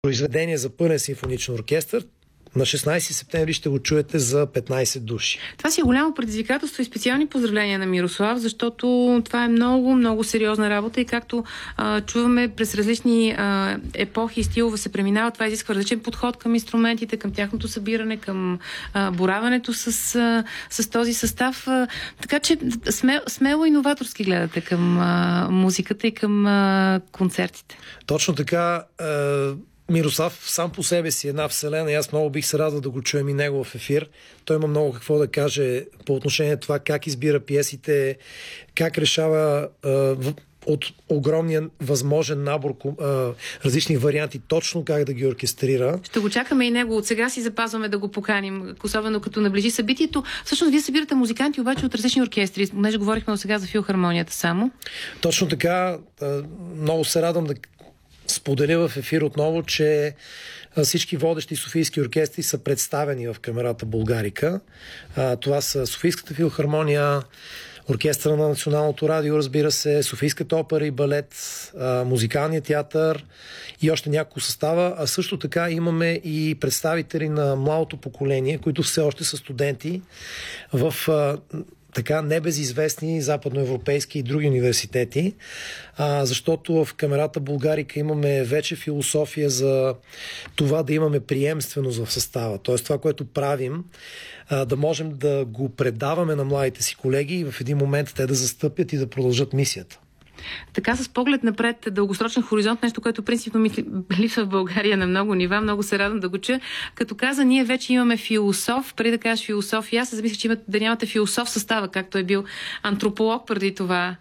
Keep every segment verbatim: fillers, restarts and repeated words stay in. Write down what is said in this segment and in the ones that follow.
произведение за пълен симфоничен оркестър. На шестнайсети септември ще го чуете за петнайсет души. Това си е голямо предизвикателство и специални поздравления на Мирослав, защото това е много, много сериозна работа и както а, чуваме през различни а, епохи и стилове се преминава, това изисква различен подход към инструментите, към тяхното събиране, към а, бораването с, а, с този състав. А, така че смел, смело и новаторски гледате към а, музиката и към а, концертите. Точно така. А... Мирослав сам по себе си една вселена и аз много бих се радвал да го чуем и него в ефир. Той има много какво да каже по отношение на това как избира пиесите, как решава а, от огромния възможен набор а, различни варианти точно как да ги оркестрира. Ще го чакаме и него. От сега си запазваме да го поканим, особено като наближи събитието. Всъщност вие събирате музиканти обаче от различни оркестри. Понеже говорихме сега за филхармонията само. Точно така. А, много се радвам да споделя в ефир отново, че всички водещи софийски оркестри са представени в камерата Булгарика. Това са Софийската филхармония, Оркестъра на Националното радио, разбира се, Софийската опера и балет, Музикалния театър и още няколко състава, а също така имаме и представители на младото поколение, които все още са студенти в така небезизвестни западноевропейски и други университети, а, защото в камерата Булгарика имаме вече философия за това да имаме приемственост в състава. Т.е. това, което правим, а, да можем да го предаваме на младите си колеги и в един момент те да застъпят и да продължат мисията. Така с поглед напред, дългосрочен хоризонт, нещо, което принципно ми липсва в България на много нива. Много се радвам да го чуя. Като каза, ние вече имаме философ. Преди да кажеш философия, аз се замислих, че имате, да нямате философ състава, както е бил антрополог преди това.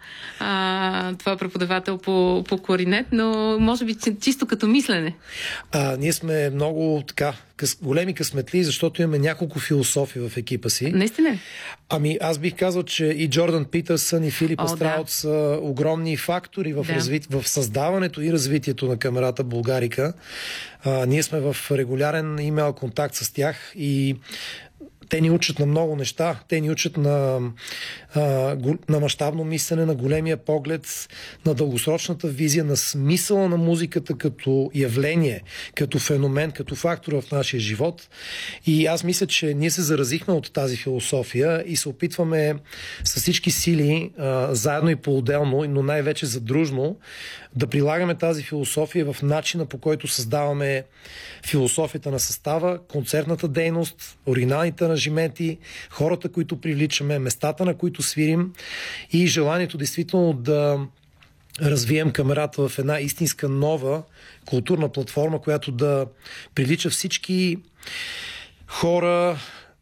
А, това е преподавател по, по кларинет, но може би чисто като мислене. А, ние сме много така къс, големи късметли, защото имаме няколко философи в екипа си. Наистина? Ами аз бих казал, че и Джордан Питърсън, и Филип Астраут да. са огромни фактори в, да. разви... в създаването и развитието на камерата Булгарика. А, ние сме в регулярен имейл контакт с тях и те ни учат на много неща. Те ни учат на, а, на мащабно мислене, на големия поглед, на дългосрочната визия, на смисъла на музиката като явление, като феномен, като фактор в нашия живот. И аз мисля, че ние се заразихме от тази философия и се опитваме с всички сили, а, заедно и по-отделно, но най-вече задружно, да прилагаме тази философия в начина, по който създаваме философията на състава, концертната дейност, оригиналните аранжименти, хората, които привличаме, местата, на които свирим и желанието действително да развием камерата в една истинска нова културна платформа, която да привлича всички хора,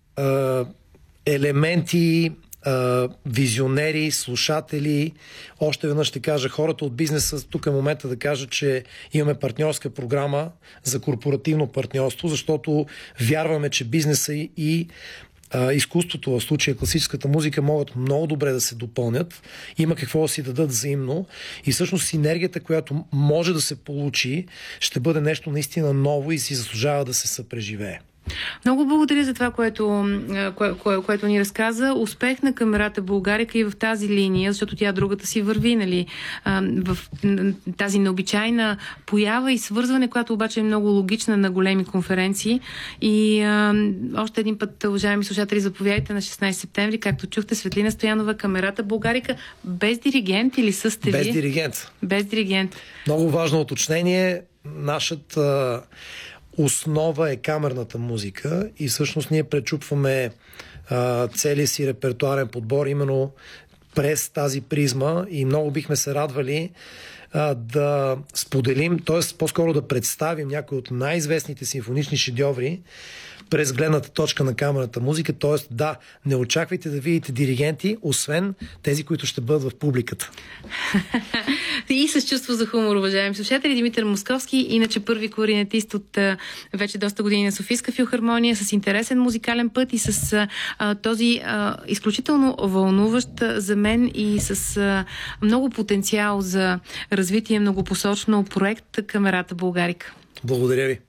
елементи, визионери, слушатели. Още веднъж ще кажа, хората от бизнеса, тук е момента да кажа, че имаме партньорска програма за корпоративно партньорство, защото вярваме, че бизнеса и а, изкуството, в случая класическата музика, могат много добре да се допълнят. Има какво да си дадат взаимно и всъщност синергията, която може да се получи, ще бъде нещо наистина ново и си заслужава да се съпреживее. Много благодаря за това, което, кое, кое, което ни разказа. Успех на камерата Булгарика и в тази линия, защото тя другата си върви, нали, в тази необичайна поява и свързване, която обаче е много логична на големи конференции. И а, още един път, уважаеми слушатели, заповядайте на шестнайсети септември, както чухте, Светлина Стоянова, камерата Булгарика, без диригент или с сте Без вие? диригент. Без диригент. Много важно уточнение. Нашата основа е камерната музика и всъщност ние пречупваме а, целия си репертуарен подбор именно през тази призма и много бихме се радвали а, да споделим, т.е. по-скоро да представим някои от най-известните симфонични шедьоври през гледната точка на камерната музика, т.е. да, не очаквайте да видите диригенти, освен тези, които ще бъдат в публиката. И с чувство за хумор, уважаеми слушатели, Димитър Московски, иначе първи кларинетист от а, вече доста години на Софийска филхармония, с интересен музикален път и с а, този а, изключително вълнуващ а, за мен и с а, много потенциал за развитие многопосочно проект камерата Булгарика. Благодаря ви.